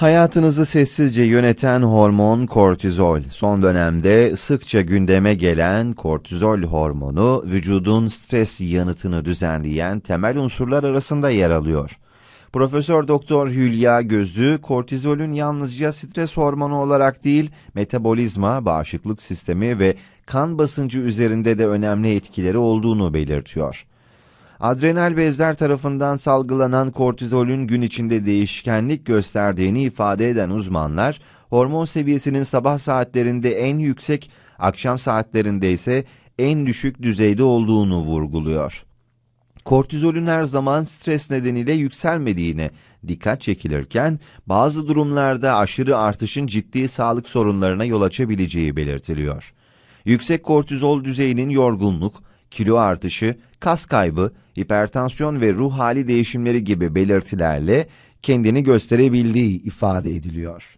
Hayatınızı sessizce yöneten hormon kortizol. Son dönemde sıkça gündeme gelen kortizol hormonu, vücudun stres yanıtını düzenleyen temel unsurlar arasında yer alıyor. Profesör Doktor Hülya Gözü, kortizolün yalnızca stres hormonu olarak değil, metabolizma, bağışıklık sistemi ve kan basıncı üzerinde de önemli etkileri olduğunu belirtiyor. Adrenal bezler tarafından salgılanan kortizolün gün içinde değişkenlik gösterdiğini ifade eden uzmanlar, hormon seviyesinin sabah saatlerinde en yüksek, akşam saatlerinde ise en düşük düzeyde olduğunu vurguluyor. Kortizolün her zaman stres nedeniyle yükselmediğine dikkat çekilirken, bazı durumlarda aşırı artışın ciddi sağlık sorunlarına yol açabileceği belirtiliyor. Yüksek kortizol düzeyinin yorgunluk, kilo artışı, kas kaybı, hipertansiyon ve ruh hali değişimleri gibi belirtilerle kendini gösterebildiği ifade ediliyor.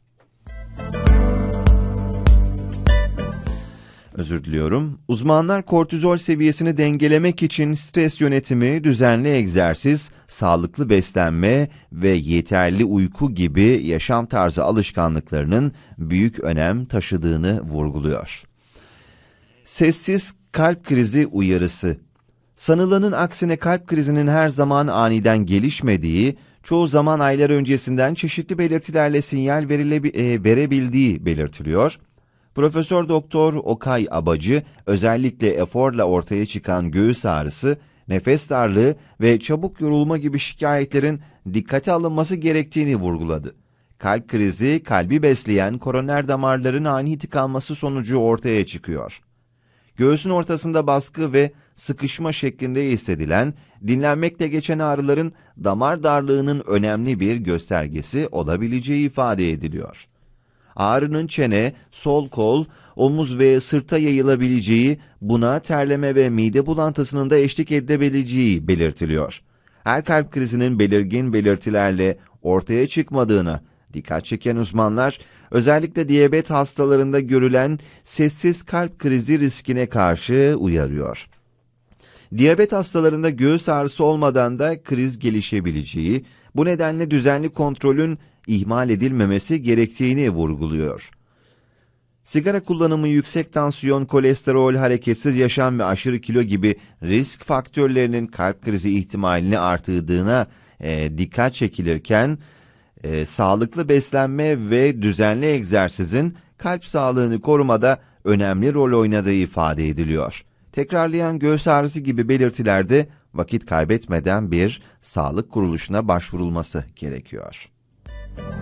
Uzmanlar kortizol seviyesini dengelemek için stres yönetimi, düzenli egzersiz, sağlıklı beslenme ve yeterli uyku gibi yaşam tarzı alışkanlıklarının büyük önem taşıdığını vurguluyor. Sessiz kalp krizi uyarısı. Sanılanın aksine kalp krizinin her zaman aniden gelişmediği, çoğu zaman aylar öncesinden çeşitli belirtilerle sinyal verebildiği belirtiliyor. Profesör Doktor Okay Abacı, özellikle eforla ortaya çıkan göğüs ağrısı, nefes darlığı ve çabuk yorulma gibi şikayetlerin dikkate alınması gerektiğini vurguladı. Kalp krizi, kalbi besleyen koroner damarların ani tıkanması sonucu ortaya çıkıyor. Göğsün ortasında baskı ve sıkışma şeklinde hissedilen, dinlenmekle geçen ağrıların damar darlığının önemli bir göstergesi olabileceği ifade ediliyor. Ağrının çene, sol kol, omuz ve sırta yayılabileceği, buna terleme ve mide bulantısının da eşlik edebileceği belirtiliyor. Her kalp krizinin belirgin belirtilerle ortaya çıkmadığına dikkat çeken uzmanlar, özellikle diyabet hastalarında görülen sessiz kalp krizi riskine karşı uyarıyor. Diyabet hastalarında göğüs ağrısı olmadan da kriz gelişebileceği, bu nedenle düzenli kontrolün ihmal edilmemesi gerektiğini vurguluyor. Sigara kullanımı, yüksek tansiyon, kolesterol, hareketsiz yaşam ve aşırı kilo gibi risk faktörlerinin kalp krizi ihtimalini artırdığına dikkat çekilirken, sağlıklı beslenme ve düzenli egzersizin kalp sağlığını korumada önemli rol oynadığı ifade ediliyor. Tekrarlayan göğüs ağrısı gibi belirtilerde vakit kaybetmeden bir sağlık kuruluşuna başvurulması gerekiyor.